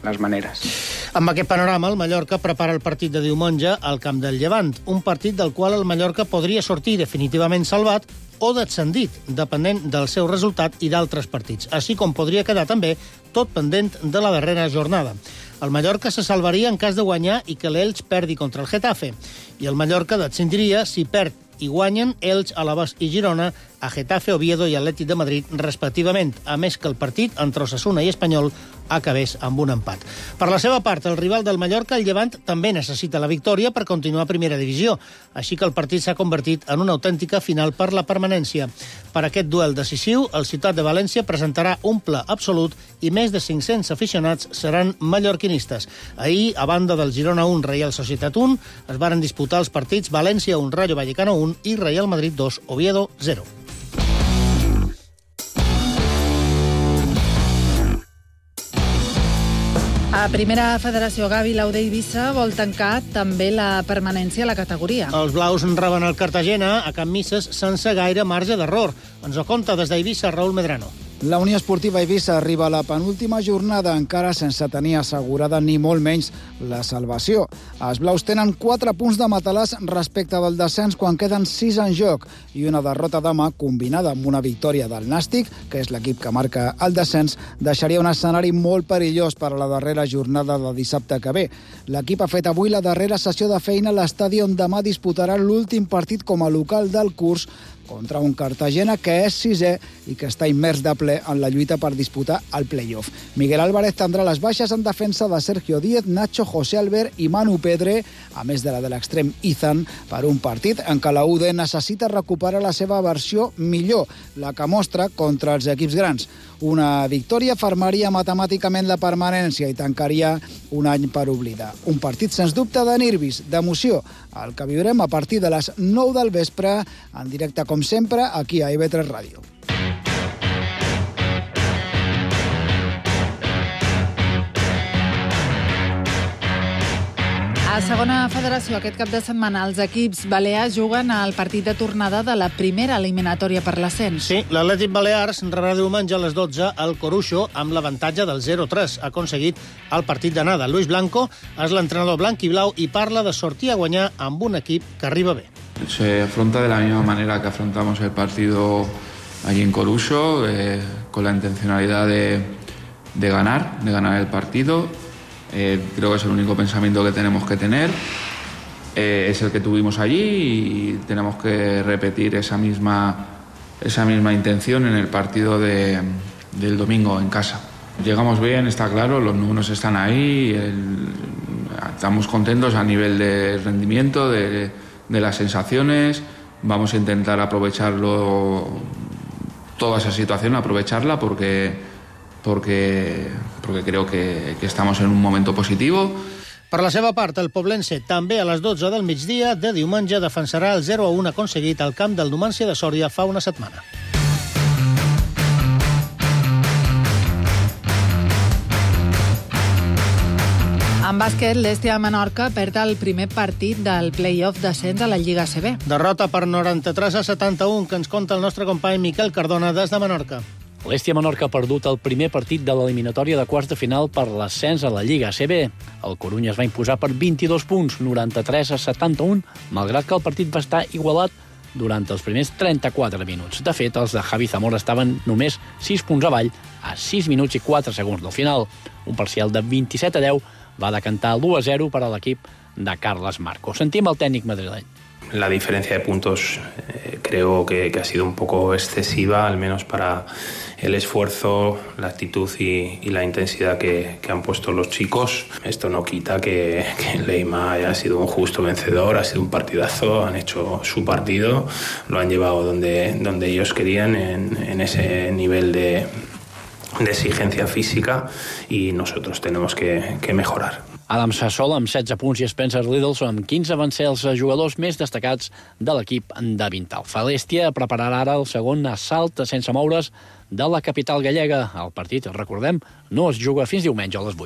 las maneras. Amb aquest panorama, el Mallorca prepara el partit de diumenge al camp del Llevant, un partit del qual el Mallorca podria sortir definitivament salvat o descendit, depenent del seu resultat i d'altres partits, així com podria quedar també tot pendent de la darrera jornada. El Mallorca se salvaria en cas de guanyar i que l'Elx perdi contra el Getafe, i el Mallorca descendiria si perd i guanyen Elx, Alavés i Girona a Getafe, Oviedo i Atlètic de Madrid, respectivament, a més que el partit entre Osasuna i Espanyol acabés amb un empat. Per la seva part, el rival del Mallorca, el Llevant, també necessita la victòria per continuar a primera divisió, així que el partit s'ha convertit en una autèntica final per la permanència. Per aquest duel decisiu, el Ciutat de València presentarà un ple absolut i més de 500 aficionats seran mallorquinistes. Ahir, a banda del Girona 1, Reial Societat 1, es varen disputar els partits València 1, Rayo Vallecano 1 i Real Madrid 2, Oviedo 0. A Primera Federació, Gavi, l'Aude Eivissa vol tancar també la permanència a la categoria. Els blaus reben el Cartagena a Can Misses sense gaire marge d'error. Ens ho conta des d'Eivissa, Raúl Medrano. La Unió Esportiva Eivissa arriba a la penúltima jornada encara sense tenir assegurada ni molt menys la salvació. Els blaus tenen 4 punts de matalàs respecte del descens quan queden 6 en joc i una derrota demà combinada amb una victòria del Nàstic, que és l'equip que marca el descens, deixaria un escenari molt perillós per a la darrera jornada de dissabte que ve. L'equip ha fet avui la darrera sessió de feina a l'estadi on demà disputarà l'últim partit com a local del curs contra un Cartagena que és 6è i que està immers de ple en la lluita per disputar el play-off. Miguel Álvarez tindrà les baixes en defensa de Sergio Díez, Nacho, José Albert i Manu Pedre, a més de la de l'extrem Izan, per un partit en què la UD necessita recuperar la seva versió millor, la que mostra contra els equips grans. Una victòria fermaria matemàticament la permanència i tancaria un any per oblidar. Un partit, sens dubte, de nervis, d'emoció, el que viurem a partir de les 9 del vespre, en directe, com sempre, aquí a IB3 Ràdio. A Segona Federació, aquest cap de setmana, els equips balears juguen al partit de tornada de la primera eliminatòria per l'ascens. Sí, l'Atlètic Balears rebrà diumenge a les 12 al Coruxo amb l'avantatge del 0-3. Ha aconseguit el partit d'anada. Luis Blanco és l'entrenador blanc i blau i parla de sortir a guanyar amb un equip que arriba bé. Se afronta de la misma manera que afrontamos el partido allí en Coruso, con la intencionalidad de ganar el partido. Creo que es el único pensamiento que tenemos que tener. Es el que tuvimos allí y tenemos que repetir esa misma intención en el partido del domingo en casa. Llegamos bien, está claro, los números están ahí, estamos contentos a nivel de rendimiento, de las sensaciones. Vamos a intentar aprovecharlo, toda esa situación, aprovecharla porque creo que estamos en un momento positivo. Per la seva part, el poblense, també a les 12 del migdia de diumenge, defensarà el 0-1 aconseguit al camp del Numància de Sòria fa una setmana. En bàsquet, l'Estia Menorca perd el primer partit del play-off d'ascens a la Lliga ACB. Derrota per 93-71, que ens conta el nostre company Miquel Cardona des de Menorca. L'Estia Menorca ha perdut el primer partit de l'eliminatòria de quarts de final per l'ascens a la Lliga ACB. El Corunya es va imposar per 22 punts, 93-71, malgrat que el partit va estar igualat durant els primers 34 minuts. De fet, els de Javi Zamora estaven només 6 punts avall a 6 minuts i 4 segons del final. Un parcial de 27-10 va decantar l'1-0 per a l'equip de Carles Marco. Sentim el tècnic madrileny. La diferencia de puntos creo que ha sido un poco excesiva, al menos para el esfuerzo, la actitud y la intensidad que han puesto los chicos. Esto no quita que Leima haya sido un justo vencedor, ha sido un partidazo, han hecho su partido, lo han llevado donde ellos querían en ese nivel de exigencia física y nosotros tenemos que mejorar. Adam Sassola amb 16 punts i Spencer Liddell amb 15 van ser els jugadors més destacats de l'equip de Vintalfa. L'Estia prepararà ara el segon assalt sense moure's de la capital gallega. El partit, recordem, no es juga fins diumenge a les 8.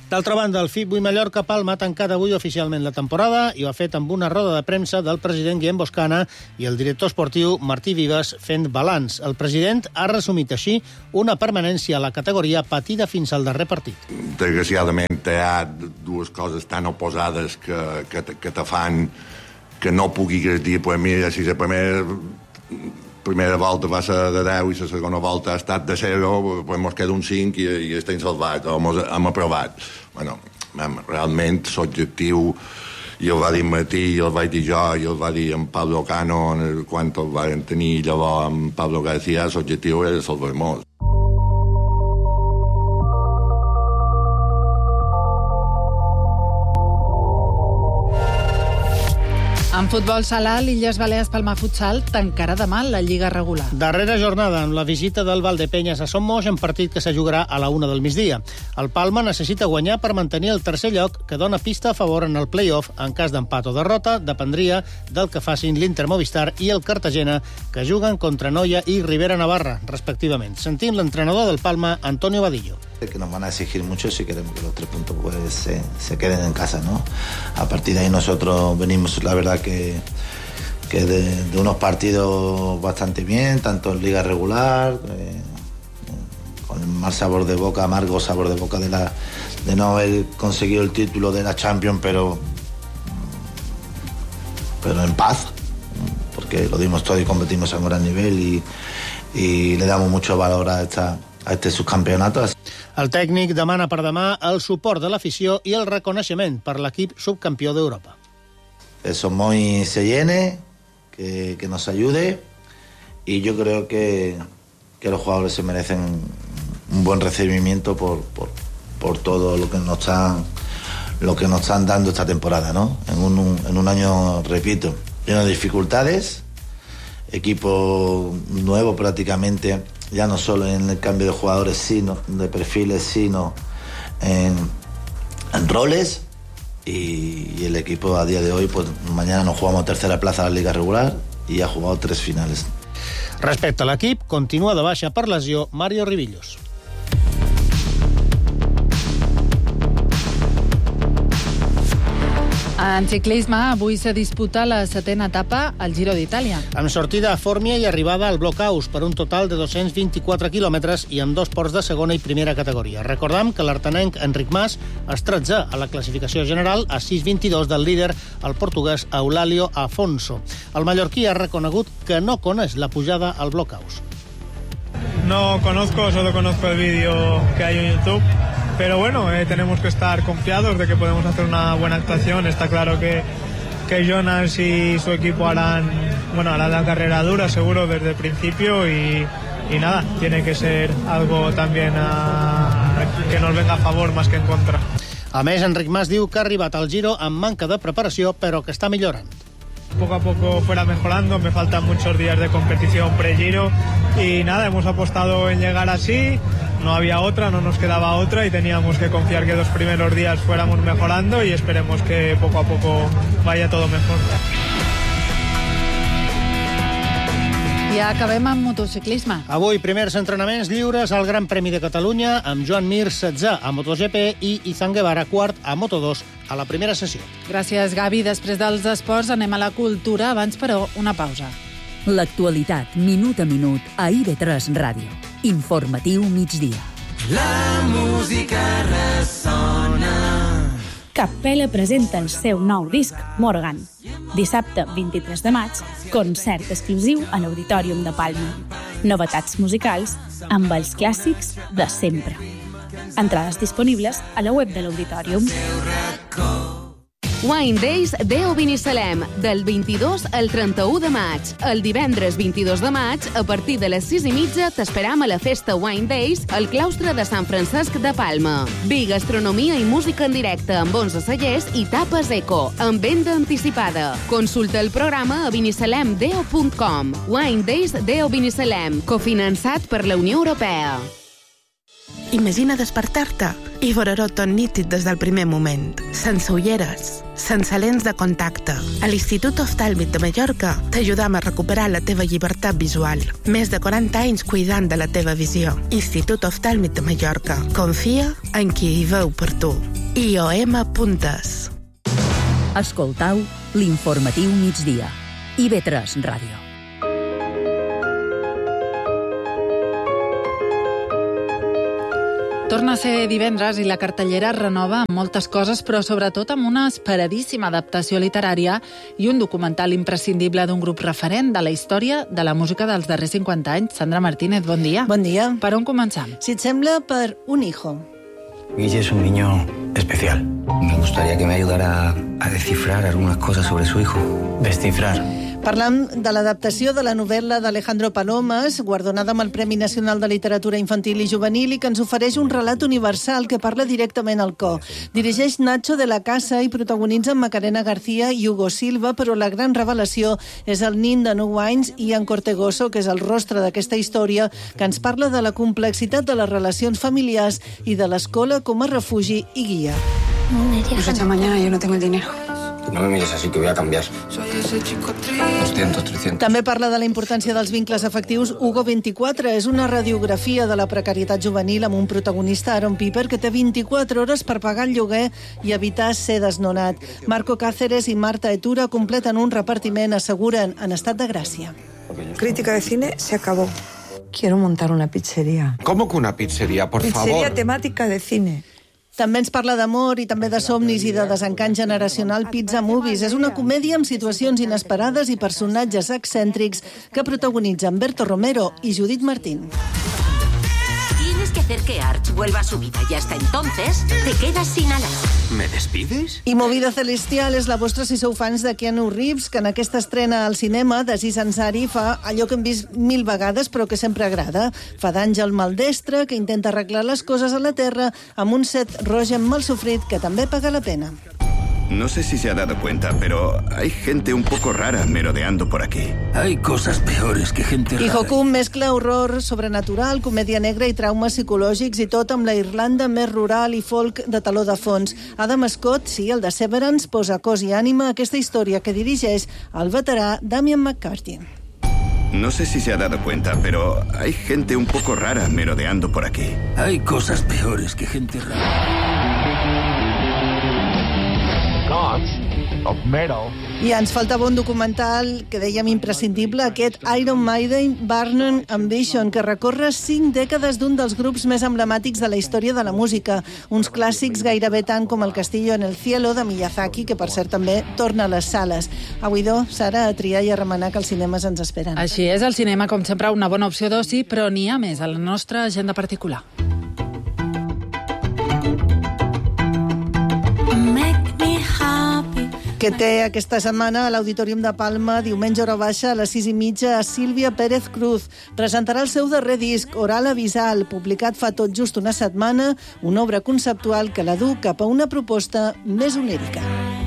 D'altra banda, el FIP Mallorca Palma ha tancat avui oficialment la temporada i ho ha fet amb una roda de premsa del president Guillem Boscana i el director esportiu Martí Vives fent balanç. El president ha resumit així una permanència a la categoria patida fins al darrer partit. Desgraciadament hi ha dues coses tan oposades que te fan que no pugui dir, pues mira, si la primera volta va ser de 10 i la segona volta ha estat de 0, pues mos queda un 5 i estem salvats, o hem aprovat. Bueno, realment l'objectiu, i el va dir Martí, i el vaig dir jo, i el va dir en Pablo Cano, quan el van tenir llavors amb Pablo García, l'objectiu era salvar-nos. En futbol sala, l'Illes Balears Palma Futsal tancarà demà la Lliga regular. Darrera jornada amb la visita del Valdepenyes a Son Moix en partit que se jugarà a la 1 del migdia. El Palma necessita guanyar per mantenir el tercer lloc que dona pista a favor en el play-off. En cas d'empat o derrota, dependria del que facin l'Inter Movistar i el Cartagena, que juguen contra Noia i Rivera Navarra, respectivament. Sentim l'entrenador del Palma, Antonio Vadillo. Que nos van a exigir mucho si queremos que los 3 puntos pues, se queden en casa, ¿no? A partir de ahí nosotros venimos, la verdad que de unos partidos bastante bien, tanto en liga regular, con el mal sabor de boca, amargo sabor de boca de no haber conseguido el título de la Champions, pero en paz, porque lo dimos todo y competimos a un gran nivel y le damos mucho valor a este subcampeonato. El tècnic demana per demà el suport de l'afició i el reconeixement per l'equip subcampió d'Europa. Eso muy se llene, que nos ayude, y yo creo que los jugadores se merecen un buen recibimiento por todo lo que nos están dando esta temporada, ¿no? En un año, repito, lleno de dificultades, equipo nuevo prácticamente, ya no solo en el cambio de jugadores, sino de perfiles, sino en roles, y el equipo a día de hoy, pues mañana nos jugamos tercera plaza de la Liga regular y ha jugado 3 finales. Respecte a l'equip, continua de baixa per lesió Mario Ribillos. En ciclisme, avui se disputa la 7ª etapa al Giro d'Itàlia. Amb sortida a Fòrmia i arribada al Blockhaus per un total de 224 quilòmetres i amb 2 ports de segona i primera categoria. Recordam que l'artanenc Enric Mas es 13 a la classificació general a 6,22 del líder, el portuguès Eulàlio Afonso. El mallorquí ha reconegut que no coneix la pujada al Blockhaus. No conozco, solo conozco el vídeo que hay en YouTube. Pero bueno, tenemos que estar confiados de que podemos hacer una buena actuación. Está claro que Jonas y su equipo harán la carrera dura, seguro, desde el principio. Y nada, tiene que ser algo también que nos venga a favor más que en contra. A més, Enric Mas diu que ha arribat al Giro amb manca de preparació, però que està millorant. Poco a poco fuera mejorando, me faltan muchos días de competición pre-Giro y nada, hemos apostado en llegar así, no había otra, no nos quedaba otra y teníamos que confiar que los primeros días fuéramos mejorando y esperemos que poco a poco vaya todo mejor. I acabem amb motociclisme. Avui, primers entrenaments lliures al Gran Premi de Catalunya amb Joan Mir, 16 a MotoGP i Izan Guevara, 4 a Moto2 a la primera sessió. Gràcies, Gavi. Després dels esports anem a la cultura. Abans, però, una pausa. L'actualitat, minut a minut, a IB3 Ràdio. Informatiu migdia. La música ressona. Capella presenta el seu nou disc, Morgan. Dissabte 23 de maig, concert exclusiu a l'Auditorium de Palma. Novetats musicals amb els clàssics de sempre. Entrades disponibles a la web de l'Auditorium. Wine Days Deo Binissalem, del 22 al 31 de maig. El divendres 22 de maig, a partir de les 6:30, t'esperam a la festa Wine Days al claustre de Sant Francesc de Palma. Vi, gastronomia i música en directe amb 11 cellers i tapes eco, amb venda anticipada. Consulta el programa a binissalemdeo.com. Wine Days Deo Binissalem, cofinançat per la Unió Europea. Imagina despertar-te i veure-ho tot nítid des del primer moment, sense ulleres, sense lents de contacte. A l'Institut Oftàlmic de Mallorca t'ajudam a recuperar la teva llibertat visual. Més de 40 anys cuidant de la teva visió. Institut Oftàlmic de Mallorca. Confia en qui hi veu per tu. IOM.es. Escoltau l'informatiu migdia. IB3 Ràdio. Torna a ser divendres i la cartellera es renova amb moltes coses, però sobretot amb una esperadíssima adaptació literària i un documental imprescindible d'un grup referent de la història de la música dels darrers 50 anys. Sandra Martínez, bon dia. Bon dia. Per on començam? Si et sembla, per Un hijo. Guille es un niño especial. Me gustaría que me ayudara a descifrar algunas cosas sobre su hijo. Descifrar. Parlam de l'adaptació de la novel·la d'Alejandro Palomas, guardonada amb el Premi Nacional de Literatura Infantil i Juvenil, i que ens ofereix un relat universal que parla directament al cor. Dirigeix Nacho de la Casa i protagonitza Macarena García i Hugo Silva, però la gran revelació és el nin de 9 anys, Ian Cortegoso, que és el rostre d'aquesta història, que ens parla de la complexitat de les relacions familiars i de l'escola com a refugi i guia. Hasta mañana, yo no tengo el dinero. No me mires así, que voy a cambiar. 200, 300. També parla de la importància dels vincles afectius. Hugo 24 és una radiografia de la precarietat juvenil amb un protagonista, Aaron Piper, que té 24 hores per pagar el lloguer i evitar ser desnonat. Marco Cáceres i Marta Etura completen un repartiment, asseguren, en estat de gràcia. Crítica de cine se acabó. Quiero montar una pizzería. ¿Cómo que una pizzería, por favor? Pizzería temática de cine. També ens parla d'amor i també de somnis i de desencant generacional. Pizza Movies és una comèdia amb situacions inesperades i personatges excèntrics que protagonitzen Berto Romero i Judith Martín. Tienes que hacer que Arch vuelva a su vida y hasta entonces te quedas sin alas. ¿Me despides? I Movida Celestial és la vostra si sou fans de Keanu Reeves, que en aquesta estrena al cinema d'Aziz Ansari fa allò que hem vist 1000 vegades però que sempre agrada. Fa d'àngel maldestre que intenta arreglar les coses a la Terra amb un Seth Rogen mal sofrit que també paga la pena. No sé si se ha dado cuenta, pero hay gente un poco rara merodeando por aquí. Hay cosas peores que gente rara. Hijo Cum mescla horror sobrenatural, comèdia negra i traumes psicològics i tot amb la Irlanda més rural i folk de taló de fons. Adam Scott, sí, el de Severance, posa cos i ànima a aquesta història que dirigeix el veterà Damian McCarthy. No sé si se ha dado cuenta, pero hay gente un poco rara merodeando por aquí. Hay cosas peores que gente rara. I ens faltava un documental que dèiem imprescindible, aquest Iron Maiden Burning Ambition, que recorre 5 dècades d'un dels grups més emblemàtics de la història de la música. Uns clàssics gairebé tant com El Castillo en el Cielo, de Miyazaki, que per cert també torna a les sales. Avui, Sara, a triar i a remenar que els cinemes ens esperen. Així és, el cinema, com sempre, una bona opció d'oci, però n'hi ha més a la nostra agenda particular. Que té aquesta setmana a l'Auditorium de Palma, diumenge hora baixa, a les 6:30, a Sílvia Pérez Cruz. Presentarà el seu darrer disc, Oral Avisal, publicat fa tot just una setmana, una obra conceptual que la du cap a una proposta més onírica.